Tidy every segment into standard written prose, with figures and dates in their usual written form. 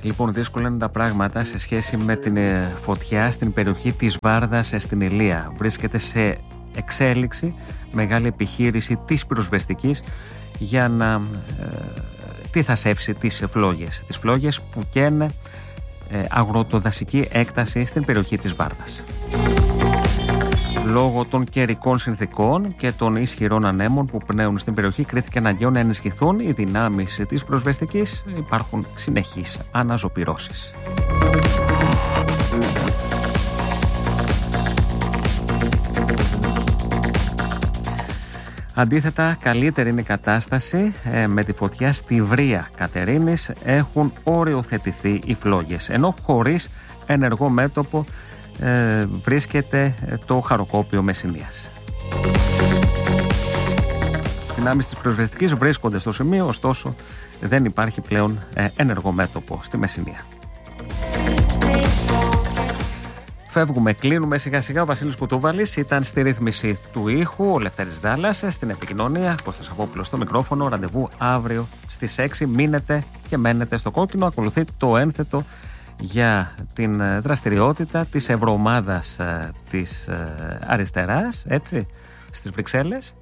Λοιπόν, δύσκολα είναι τα πράγματα σε σχέση με την φωτιά στην περιοχή της Βάρδας στην Ηλία. Βρίσκεται σε εξέλιξη μεγάλη επιχείρηση της πυροσβεστικής για να θασέψει τις φλόγες που καίνε αγροτοδασική έκταση στην περιοχή της Βάρδας. Λόγω των καιρικών συνθηκών και των ισχυρών ανέμων που πνέουν στην περιοχή, κρίθηκε αναγκαίο να ενισχυθούν οι δυνάμεις της πυροσβεστικής. Υπάρχουν συνεχείς αναζωπυρώσεις. Αντίθετα, καλύτερη είναι η κατάσταση με τη φωτιά στη Βρία Κατερίνης. Έχουν οριοθετηθεί οι φλόγες, ενώ χωρίς ενεργό μέτωπο βρίσκεται το χαροκόπιο Μεσσηνίας. Οι δυνάμεις της πυροσβεστικής βρίσκονται στο σημείο, ωστόσο δεν υπάρχει πλέον ενεργό μέτωπο στη Μεσσηνία. Φεύγουμε, κλείνουμε σιγά σιγά. Ο Βασίλης Κουτούβαλης ήταν στη ρύθμιση του ήχου, ο Λευτέρης Δάλλας στην επικοινωνία, Κώστας Αβόπουλος στο μικρόφωνο. Ραντεβού αύριο στις 6. Μείνετε και μένετε στο κόκκινο. Ακολουθεί το ένθετο για την δραστηριότητα της Ευρωομάδας της Αριστεράς, έτσι, στις Βρυξέλλες.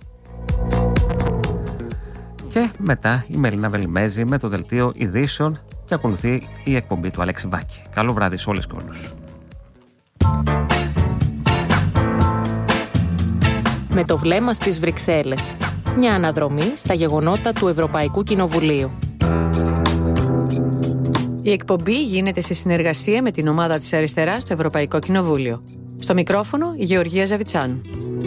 Και μετά η Μελίνα Βελιμέζη με το δελτίο ειδήσεων και ακολουθεί η εκπομπή του Αλέξη Μπάκη. Καλό βράδυ σε όλες και όλους. Με το βλέμμα στις Βρυξέλλες. Μια αναδρομή στα γεγονότα του Ευρωπαϊκού Κοινοβουλίου. Η εκπομπή γίνεται σε συνεργασία με την ομάδα της Αριστεράς στο Ευρωπαϊκό Κοινοβούλιο. Στο μικρόφωνο η Γεωργία Ζαβιτσάνου.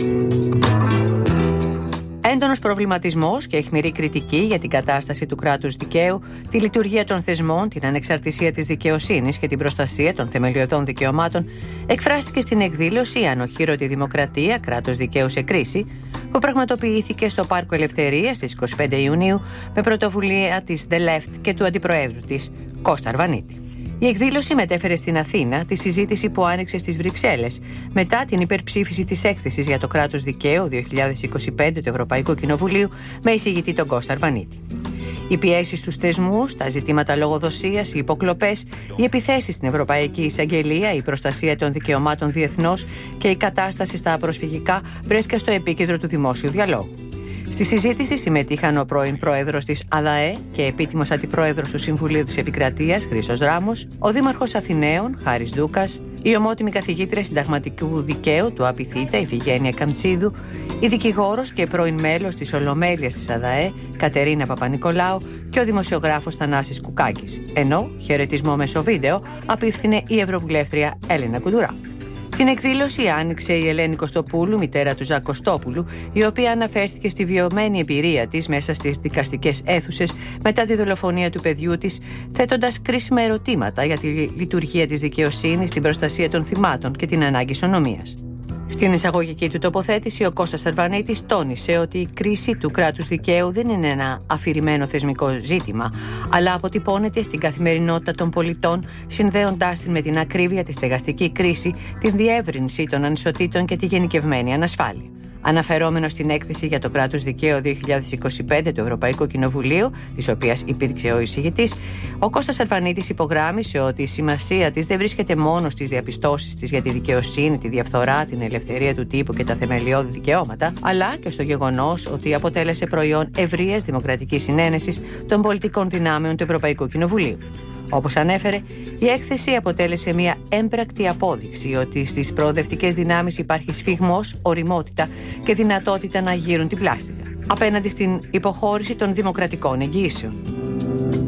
Έντονος προβληματισμός και αιχμηρή κριτική για την κατάσταση του κράτους δικαίου, τη λειτουργία των θεσμών, την ανεξαρτησία της δικαιοσύνης και την προστασία των θεμελιωδών δικαιωμάτων εκφράστηκε στην εκδήλωση «Η Ανοχήρωτη Δημοκρατία, κράτος δικαίου σε κρίση», που πραγματοποιήθηκε στο Πάρκο Ελευθερίας στις 25 Ιουνίου με πρωτοβουλία της The Left και του αντιπροέδρου της, Κώστα Αρβανίτη. Η εκδήλωση μετέφερε στην Αθήνα τη συζήτηση που άνοιξε στις Βρυξέλλες μετά την υπερψήφιση της έκθεσης για το κράτος δικαίου 2025 του Ευρωπαϊκού Κοινοβουλίου με εισηγητή τον Κώστα Αρβανίτη. Οι πιέσεις στους θεσμούς, τα ζητήματα λογοδοσίας, οι υποκλοπές, οι επιθέσεις στην Ευρωπαϊκή Εισαγγελία, η προστασία των δικαιωμάτων διεθνώς και η κατάσταση στα προσφυγικά βρέθηκαν στο επίκεντρο του δημόσιου διαλόγου. Στη συζήτηση συμμετείχαν ο πρώην πρόεδρος της ΑΔΑΕ και επίτιμος αντιπρόεδρος του Συμβουλίου της Επικρατείας, Χρήστος Ράμος, ο δήμαρχος Αθηναίων, Χάρης Ντούκας, η ομότιμη καθηγήτρια συνταγματικού δικαίου του ΑΠΙΘΙΤΑ, Ιφηγένεια Καμτσίδου, η δικηγόρος και πρώην μέλος της Ολομέλειας της ΑΔΑΕ, Κατερίνα Παπανικολάου, και ο δημοσιογράφος Θανάσης Κουκάκης. Ενώ χαιρετισμό μέσω βίντεο απίφθινε η Ευρωβουλεύτρια Έλενα Κουντουρά. Την εκδήλωση άνοιξε η Ελένη Κωστοπούλου, μητέρα του Ζακ Κωστόπουλου, η οποία αναφέρθηκε στη βιωμένη εμπειρία της μέσα στις δικαστικές αίθουσες μετά τη δολοφονία του παιδιού της, θέτοντας κρίσιμα ερωτήματα για τη λειτουργία της δικαιοσύνης, την προστασία των θυμάτων και την ανάγκη ισονομίας. Στην εισαγωγική του τοποθέτηση, ο Κώστας Αρβανίτης τόνισε ότι η κρίση του κράτους δικαίου δεν είναι ένα αφηρημένο θεσμικό ζήτημα, αλλά αποτυπώνεται στην καθημερινότητα των πολιτών, συνδέοντάς την με την ακρίβεια, τη στεγαστική κρίση, την διεύρυνση των ανισοτήτων και τη γενικευμένη ανασφάλεια. Αναφερόμενο στην έκθεση για το κράτος δικαίου 2025 του Ευρωπαϊκού Κοινοβουλίου, της οποίας υπήρξε ο εισηγητής, ο Κώστας Αρβανίτης υπογράμμισε ότι η σημασία της δεν βρίσκεται μόνο στις διαπιστώσεις της για τη δικαιοσύνη, τη διαφθορά, την ελευθερία του τύπου και τα θεμελιώδη δικαιώματα, αλλά και στο γεγονός ότι αποτέλεσε προϊόν ευρείας δημοκρατικής συνένεσης των πολιτικών δυνάμεων του Ευρωπαϊκού Κοινοβουλίου. Όπως ανέφερε, η έκθεση αποτέλεσε μια έμπρακτη απόδειξη ότι στις προοδευτικές δυνάμεις υπάρχει σφιγμός, ωριμότητα και δυνατότητα να γύρουν την πλάστιγα απέναντι στην υποχώρηση των δημοκρατικών εγγυήσεων.